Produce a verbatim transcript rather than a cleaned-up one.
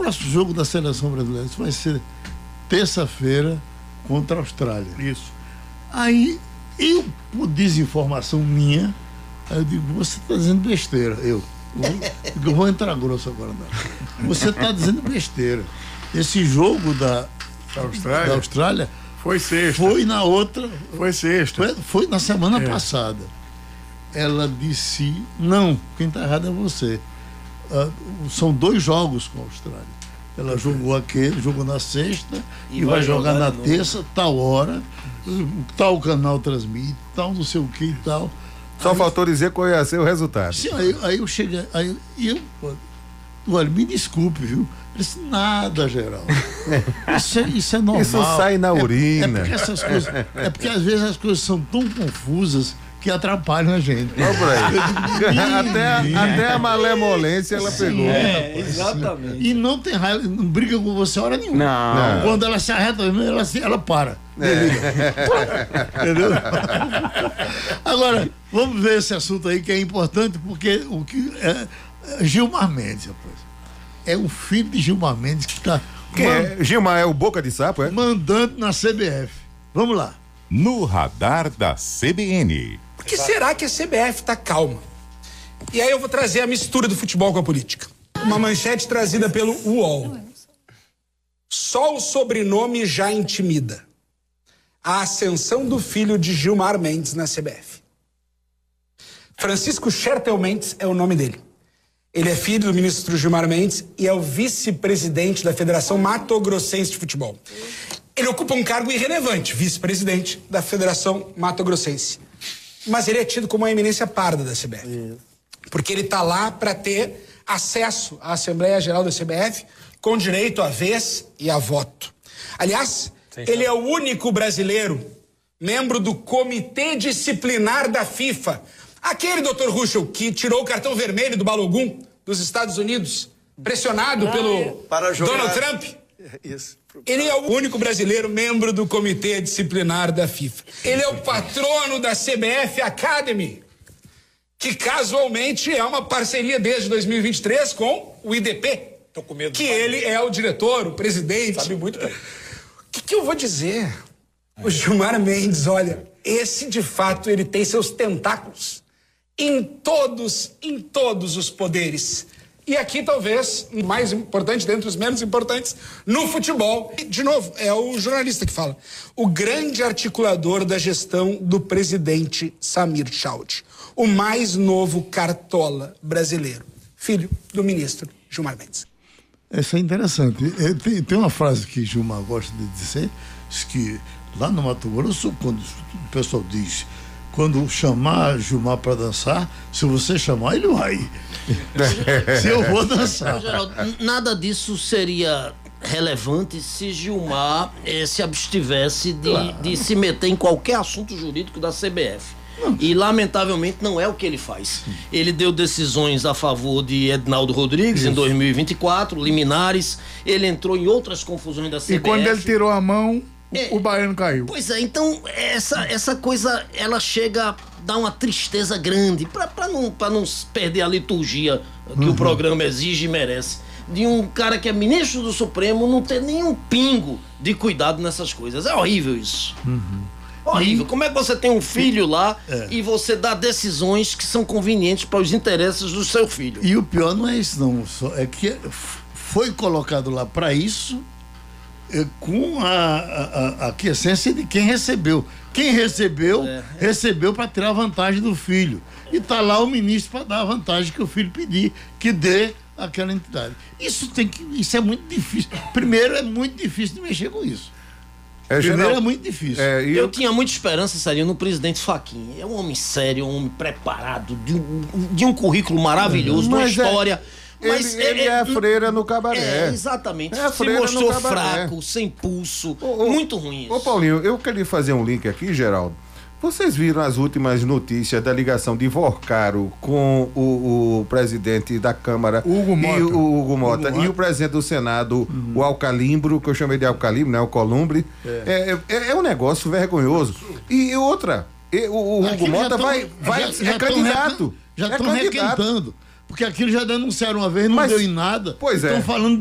próximo jogo da seleção brasileira, isso vai ser terça-feira contra a Austrália. Isso. Aí, eu, por desinformação minha, aí eu digo, você está dizendo besteira. Eu, eu, eu vou entrar grosso agora. Não. Você está dizendo besteira. Esse jogo da, da, Austrália. da Austrália foi sexta. Foi na outra. Foi sexta. Foi, foi na semana é. passada. Ela disse, não, quem está errado é você. Uh, são dois jogos com a Austrália. Ela jogou aquele, jogou na sexta e, e vai, vai jogar, jogar na terça, tal hora, tal canal transmite, tal não sei o que e tal. Só aí, faltou dizer qual ia ser o resultado. Sim, aí, aí eu cheguei, aí eu, olha, me desculpe, viu? Eu disse, nada, Geraldo. Isso é, isso é normal. Isso sai na urina. É, é, porque essas coisas, é porque às vezes as coisas são tão confusas que atrapalham a gente. Vamos por aí. até, a, até a malemolência ela Sim, pegou. É, exatamente. E não tem raiva, não briga com você hora nenhuma. Não. Quando ela se arreta, ela, ela para. É. Entendeu? Agora, vamos ver esse assunto aí que é importante, porque o que é, é Gilmar Mendes, rapaz. É o filho de Gilmar Mendes que está. Quem é? Gilmar é o boca de sapo, é? Mandante na C B F. Vamos lá. No radar da C B N. Por que será que a C B F está calma? E aí eu vou trazer a mistura do futebol com a política. Uma manchete trazida pelo U O L. Só o sobrenome já intimida. A ascensão do filho de Gilmar Mendes na C B F. Francisco Schertel Mendes é o nome dele. Ele é filho do ministro Gilmar Mendes e é o vice-presidente da Federação Mato Grossense de Futebol. Ele ocupa um cargo irrelevante, vice-presidente da Federação Mato Grossense. Mas ele é tido como uma eminência parda da C B F. Isso. Porque ele está lá para ter acesso à Assembleia Geral da C B F com direito à vez e a voto. Aliás, Sim, ele é o único brasileiro membro do Comitê Disciplinar da FIFA. Aquele doutor Ruschel que tirou o cartão vermelho do Balogun dos Estados Unidos, pressionado ah, pelo é. Para jogar. Donald Trump. Isso. Ele é o único brasileiro membro do Comitê Disciplinar da FIFA. Ele é o patrono da C B F Academy, que casualmente é uma parceria desde dois mil e vinte e três com o I D P. Tô com medo. Que ele é o diretor, o presidente. Sabe muito bem. O que, que eu vou dizer? O Gilmar Mendes, olha, esse de fato ele tem seus tentáculos em todos, em todos os poderes. E aqui, talvez, o mais importante, dentre os menos importantes, no futebol. E, de novo, é o jornalista que fala. O grande articulador da gestão do presidente Samir Chaud. O mais novo cartola brasileiro. Filho do ministro Gilmar Mendes. Isso é interessante. Tem, tem uma frase que Gilmar gosta de dizer, que lá no Mato Grosso, quando o pessoal diz... Quando chamar Gilmar para dançar, se você chamar, ele vai. Se eu vou dançar. Geraldo, nada disso seria relevante se Gilmar eh, se abstivesse de, claro. de se meter em qualquer assunto jurídico da C B F. Não. E, lamentavelmente, não é o que ele faz. Sim. Ele deu decisões a favor de Ednaldo Rodrigues Isso. em dois mil e vinte e quatro, liminares. Ele entrou em outras confusões da C B F. E quando ele tirou a mão... É, o baiano caiu. Pois é, então essa, essa coisa, ela chega a dar uma tristeza grande, pra, pra, não, pra não perder a liturgia que uhum. o programa exige e merece, de um cara que é ministro do Supremo não ter nenhum pingo de cuidado nessas coisas. É horrível isso. Uhum. Horrível. Como é que você tem um filho lá é. e você dá decisões que são convenientes para os interesses do seu filho? E o pior não é isso, não. É que foi colocado lá para isso, com a, a, a aquiescência de quem recebeu. Quem recebeu, é. recebeu para tirar vantagem do filho. E está lá o ministro para dar a vantagem que o filho pedir, que dê àquela entidade. Isso, tem que, isso é muito difícil. Primeiro, é muito difícil de mexer com isso. É, Primeiro geral, é muito difícil. É, eu... eu tinha muita esperança, Sarinho, no presidente Fachin. É um homem sério, um homem preparado, de um, de um currículo maravilhoso, de uma história... É... Mas ele, ele é, é freira no cabaré. É, exatamente. É se mostrou fraco, sem pulso, ô, muito ruim isso. Ô Paulinho, eu queria fazer um link aqui, Geraldo. Vocês viram as últimas notícias da ligação de Vorcaro com o, o presidente da Câmara, Hugo Mota, e o, Hugo Mota Hugo e o presidente do Senado, uhum. o Alcalimbro, que eu chamei de Alcalimbro, né? O Columbre. É, é, é um negócio vergonhoso. E outra, e, o, o Hugo Mota tão, vai, vai já, já é candidato. Já estão é requentando. Porque aquilo já denunciaram uma vez, não Mas, deu em nada. Pois é. Estão falando